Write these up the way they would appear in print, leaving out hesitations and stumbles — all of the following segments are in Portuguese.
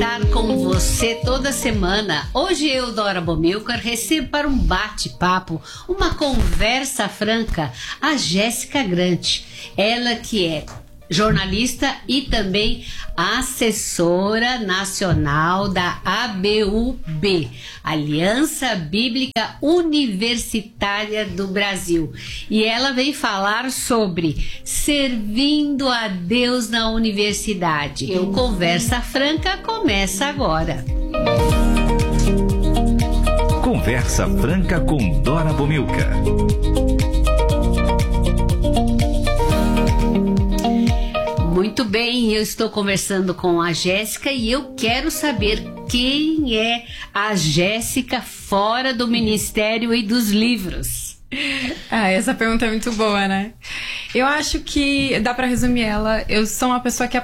estar com você toda semana. Hoje eu, Dora Bomilcar, recebo para um bate-papo, uma conversa franca, a Jéssica Grant. Ela que é jornalista e também assessora nacional da ABUB, Aliança Bíblica Universitária do Brasil. E ela vem falar sobre servindo a Deus na universidade. E o Conversa Franca começa agora. Conversa Franca com Dora Bomilcar. Muito bem, eu estou conversando com a Jéssica e eu quero saber quem é a Jéssica fora do Ministério e dos livros. Essa pergunta é muito boa, né? Eu acho que dá pra resumir ela. Eu sou uma pessoa que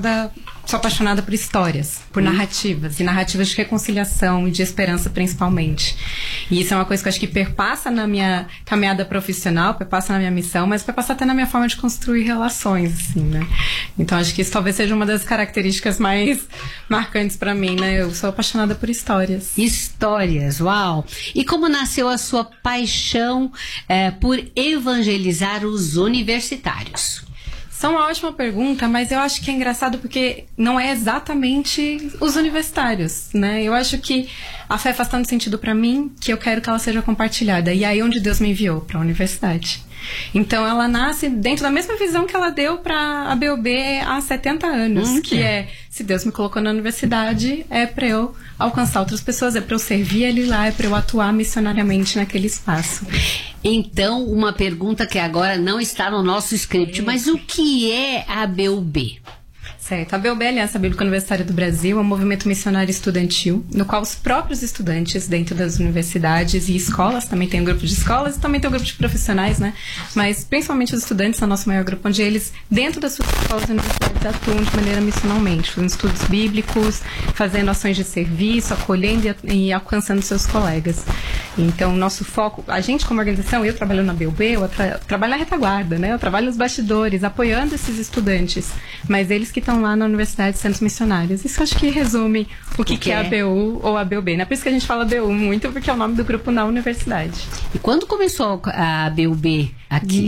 sou apaixonada por histórias, por narrativas, e narrativas de reconciliação e de esperança principalmente. E isso é uma coisa que eu acho que perpassa na minha caminhada profissional, perpassa na minha missão, mas perpassa até na minha forma de construir relações, assim, né? Então acho que isso talvez seja uma das características mais marcantes pra mim, né? Eu sou apaixonada por histórias. Histórias, uau! E como nasceu a sua paixão por evangelizar os universitários? Isso é uma ótima pergunta, mas eu acho que é engraçado porque não é exatamente os universitários, né? Eu acho que a fé faz tanto sentido pra mim que eu quero que ela seja compartilhada. E aí onde Deus me enviou, pra universidade. Então ela nasce dentro da mesma visão que ela deu pra ABUB há 70 anos, que é, se Deus me colocou na universidade, é pra eu alcançar outras pessoas, é pra eu servir Ele lá, é pra eu atuar missionariamente naquele espaço. Então, uma pergunta que agora não está no nosso script, mas o que é a ABUB? Certo. A ABUB é a Aliança Bíblica Universitária do Brasil, é um movimento missionário estudantil, no qual os próprios estudantes dentro das universidades e escolas, também tem um grupo de escolas e também tem um grupo de profissionais, né? Mas principalmente os estudantes é o nosso maior grupo, onde eles, dentro das suas escolas e universidades, atuam de maneira missionalmente, fazendo estudos bíblicos, fazendo ações de serviço, acolhendo e alcançando seus colegas. Então, nosso foco, a gente como organização, eu trabalho na ABUB, eu trabalho na retaguarda, né? Eu trabalho nos bastidores, apoiando esses estudantes, mas eles que estão lá na Universidade Centros Missionários. Isso acho que resume o que é a ABU ou a ABUB, né? Por isso que a gente fala ABU muito, porque é o nome do grupo na universidade. E quando começou a ABUB aqui?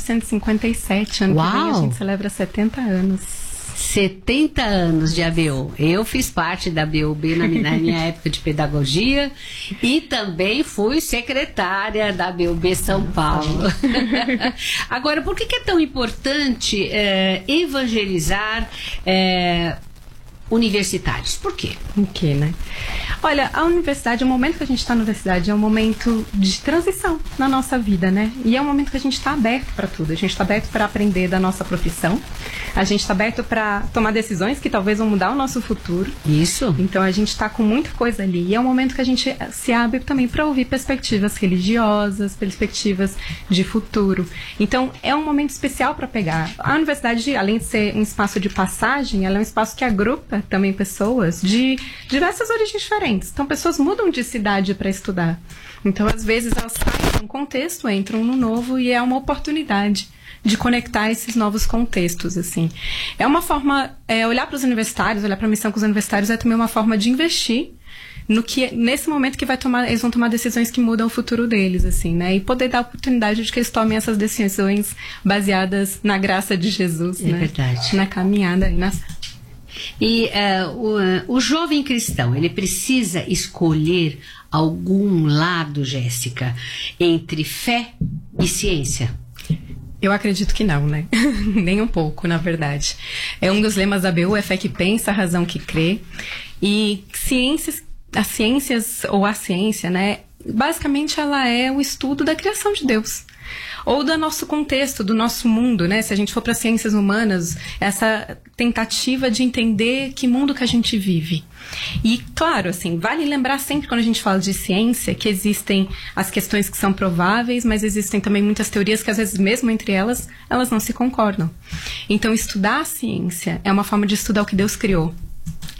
1957, ano que vem a gente celebra 70 anos. 70 anos de ABU. Eu fiz parte da ABUB na minha época de pedagogia e também fui secretária da ABUB São Paulo. Agora, por que é tão importante evangelizar universitários? Por quê? Por quê, né? Olha, a universidade, o momento que a gente está na universidade é um momento de transição na nossa vida, né? E é um momento que a gente está aberto para tudo. A gente está aberto para aprender da nossa profissão. A gente está aberto para tomar decisões que talvez vão mudar o nosso futuro. Isso. Então a gente está com muita coisa ali. E é um momento que a gente se abre também para ouvir perspectivas religiosas, perspectivas de futuro. Então é um momento especial para pegar. A universidade, além de ser um espaço de passagem, ela é um espaço que agrupa também pessoas de diversas origens diferentes. Então, pessoas mudam de cidade para estudar. Então, às vezes, elas saem de um contexto, entram no novo e é uma oportunidade de conectar esses novos contextos, assim. É uma forma, olhar para os universitários, olhar para a missão com os universitários é também uma forma de investir no que, nesse momento que eles vão tomar decisões que mudam o futuro deles, assim, né? E poder dar a oportunidade de que eles tomem essas decisões baseadas na graça de Jesus, né? Verdade. Na caminhada e na... E o jovem cristão, ele precisa escolher algum lado, Jéssica, entre fé e ciência? Eu acredito que não, né? Nem um pouco, na verdade. É um dos lemas da ABU, é fé que pensa, razão que crê. E a ciência, né? Basicamente ela é o estudo da criação de Deus. Ou do nosso contexto, do nosso mundo, né? Se a gente for para ciências humanas, essa tentativa de entender que mundo que a gente vive. E, claro, assim, vale lembrar sempre quando a gente fala de ciência que existem as questões que são prováveis, mas existem também muitas teorias que, às vezes, mesmo entre elas não se concordam. Então, estudar a ciência é uma forma de estudar o que Deus criou.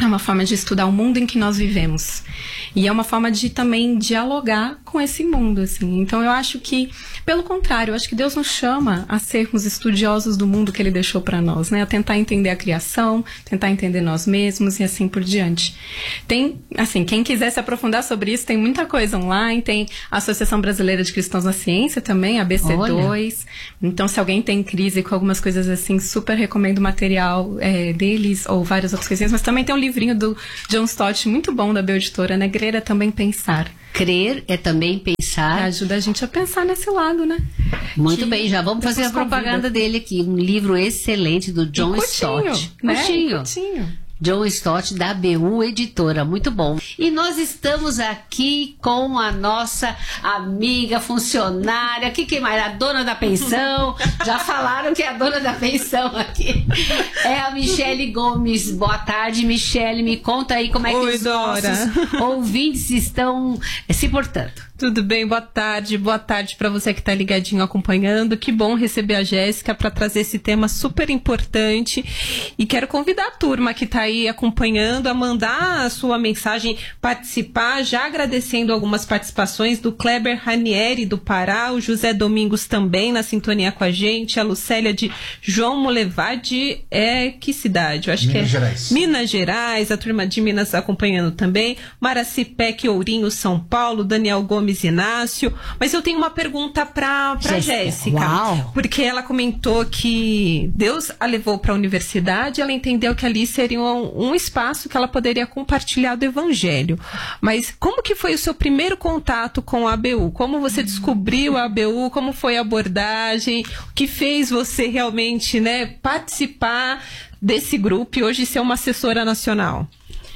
É uma forma de estudar o mundo em que nós vivemos. E é uma forma de também dialogar com esse mundo, assim. Então eu acho que, pelo contrário, eu acho que Deus nos chama a sermos estudiosos do mundo que Ele deixou para nós, né? A tentar entender a criação, tentar entender nós mesmos e assim por diante. Tem, assim, quem quiser se aprofundar sobre isso, tem muita coisa online, tem a Associação Brasileira de Cristãos na Ciência também, a ABC2. Olha. Então, se alguém tem crise com algumas coisas assim, super recomendo o material deles ou várias outras coisinhas, mas também tem um livrinho do John Stott, muito bom, da Bel Editora, né? Crer é também pensar. Crer é também pensar. Ajuda a gente a pensar nesse lado, né? Muito bem, já vamos fazer a propaganda dele aqui. Um livro excelente do John Stott. Né? Curtinho. John Stott, da ABU Editora, muito bom. E nós estamos aqui com a nossa amiga funcionária, quem mais? A dona da pensão, já falaram que é a dona da pensão aqui, é a Michele Gomes. Boa tarde, Michele, me conta aí como é que os nossos ouvintes estão se portando. Tudo bem, boa tarde para você que está ligadinho acompanhando. Que bom receber a Jéssica para trazer esse tema super importante, e quero convidar a turma que está aí acompanhando a mandar a sua mensagem, participar, já agradecendo algumas participações do Kleber Ranieri do Pará, o José Domingos também na sintonia com a gente, a Lucélia de João Molevade, que cidade? Eu acho Minas Gerais. Minas Gerais, a turma de Minas acompanhando também, Maracipec, Ourinho, São Paulo, Daniel Gomes Inácio. Mas eu tenho uma pergunta para Jéssica. Uau. Porque ela comentou que Deus a levou para a universidade, ela entendeu que ali seria um espaço que ela poderia compartilhar do evangelho. Mas como que foi o seu primeiro contato com a ABU? Como você descobriu a ABU? Como foi a abordagem? O que fez você realmente, né, participar desse grupo e hoje ser uma assessora nacional?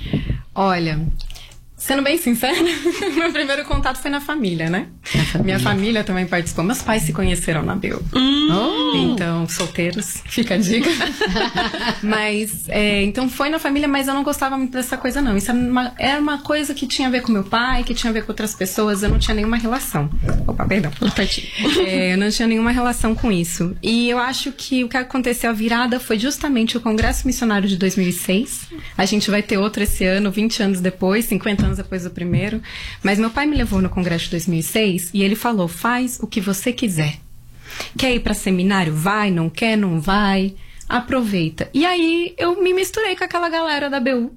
Olha, sendo bem sincera, meu primeiro contato foi na família, né? Minha família também participou. Meus pais se conheceram na ABU. Então, solteiros, fica a dica. Mas, então foi na família, mas eu não gostava muito dessa coisa, não. Isso era uma coisa que tinha a ver com meu pai, que tinha a ver com outras pessoas. Eu não tinha nenhuma relação. Opa, perdão. Eu não tinha nenhuma relação com isso. E eu acho que o que aconteceu, a virada, foi justamente o Congresso Missionário de 2006. A gente vai ter outro esse ano, 20 anos depois, 50 anos depois do primeiro. Mas meu pai me levou no Congresso de 2006 e ele falou: faz o que você quiser. Quer ir para seminário? Vai. Não quer? Não vai. Aproveita. E aí eu me misturei com aquela galera da ABU.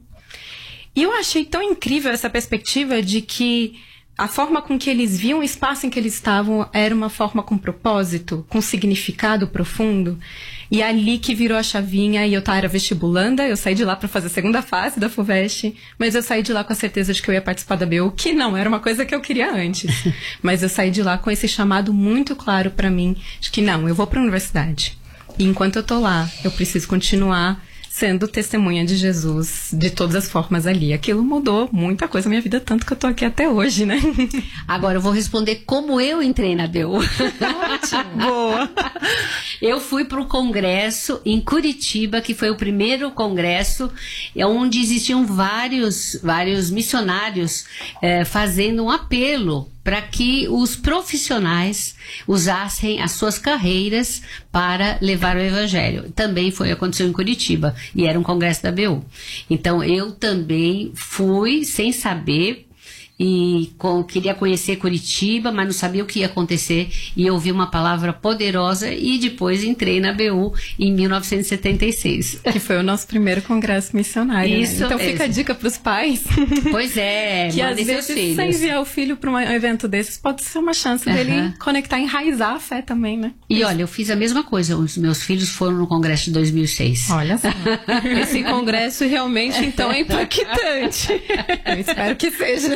E eu achei tão incrível essa perspectiva de que a forma com que eles viam o espaço em que eles estavam era uma forma com propósito, com significado profundo. E ali que virou a chavinha, e eu era vestibulanda, eu saí de lá para fazer a segunda fase da FUVEST, mas eu saí de lá com a certeza de que eu ia participar da ABU, que não era uma coisa que eu queria antes. Mas eu saí de lá com esse chamado muito claro para mim, de que não, eu vou para a universidade. E enquanto eu tô lá, eu preciso continuar sendo testemunha de Jesus de todas as formas ali. Aquilo mudou muita coisa na minha vida, tanto que eu tô aqui até hoje, né? Agora eu vou responder como eu entrei na ABU. Ótimo! Boa! Eu fui para o congresso em Curitiba, que foi o primeiro congresso, onde existiam vários missionários fazendo um apelo para que os profissionais usassem as suas carreiras para levar o evangelho. Também aconteceu em Curitiba, e era um congresso da ABU. Então, eu também fui, sem saber, e queria conhecer Curitiba, mas não sabia o que ia acontecer, e eu ouvi uma palavra poderosa, e depois entrei na ABU em 1976. Que foi o nosso primeiro congresso missionário. Isso, né? Então mesmo. Fica a dica para os pais. Pois é, que às vezes sem enviar o filho para um evento desses pode ser uma chance dele conectar, enraizar a fé também, né? E olha, eu fiz a mesma coisa, os meus filhos foram no congresso de 2006. Olha só. Esse congresso realmente, então, é impactante. Eu espero que seja.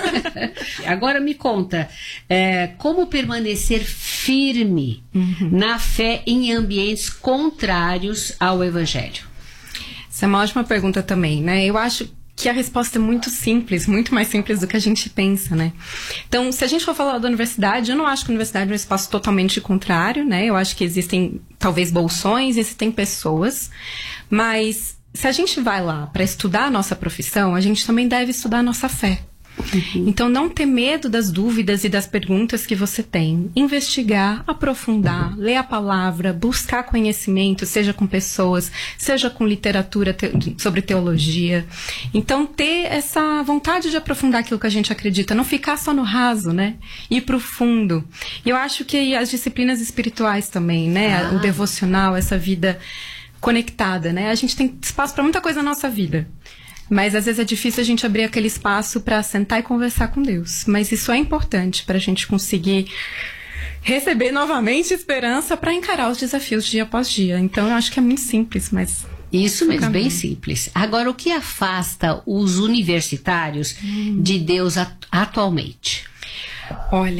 Agora me conta, como permanecer firme na fé em ambientes contrários ao evangelho? Essa é uma ótima pergunta também, né? Eu acho que a resposta é muito simples, muito mais simples do que a gente pensa, né? Então, se a gente for falar da universidade, eu não acho que a universidade é um espaço totalmente contrário, né? Eu acho que existem, talvez, bolsões, existem pessoas, mas se a gente vai lá para estudar a nossa profissão, a gente também deve estudar a nossa fé. Então, não ter medo das dúvidas e das perguntas que você tem. Investigar, aprofundar, ler a palavra, buscar conhecimento, seja com pessoas, seja com literatura sobre teologia. Então, ter essa vontade de aprofundar aquilo que a gente acredita, não ficar só no raso, né? Ir pro fundo. E eu acho que as disciplinas espirituais também, né? O devocional, essa vida conectada, né? A gente tem espaço para muita coisa na nossa vida. Mas às vezes é difícil a gente abrir aquele espaço para sentar e conversar com Deus. Mas isso é importante para a gente conseguir receber novamente esperança para encarar os desafios dia após dia. Então eu acho que é muito simples, mas... Isso mesmo, bem simples. Agora, o que afasta os universitários de Deus atualmente? Olha,